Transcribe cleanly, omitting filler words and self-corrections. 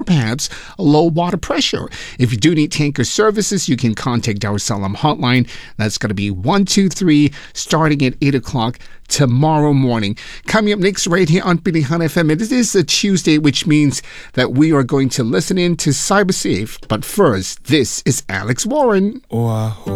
perhaps low water pressure. If you do need tanker services, you can contact our Salem hotline. That's going to be 123 starting at 8 o'clock tomorrow morning. Coming up next right here on Pilihan FM, it is a Tuesday, which means that we are going to listen in to CyberSafe. But first, this is Alex Warren.